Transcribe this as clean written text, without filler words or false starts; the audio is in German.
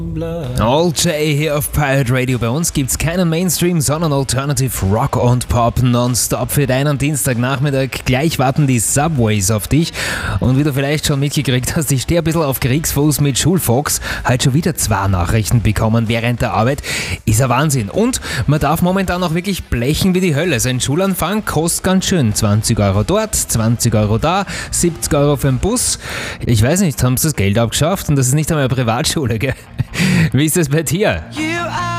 All J hier auf Pirate Radio. Bei uns gibt's keinen Mainstream, sondern Alternative Rock und Pop nonstop für deinen Dienstagnachmittag. Gleich warten die Subways auf dich. Und wie du vielleicht schon mitgekriegt hast, ich stehe ein bisschen auf Kriegsfuß mit Schulfox. Halt schon wieder 2 Nachrichten bekommen während der Arbeit. Ist ein Wahnsinn. Und man darf momentan auch wirklich blechen wie die Hölle. Sein Schulanfang kostet ganz schön. 20 Euro dort, 20 Euro da, 70 Euro für den Bus. Ich weiß nicht, haben sie das Geld abgeschafft? Und das ist nicht einmal eine Privatschule, gell? Wie ist das bei dir?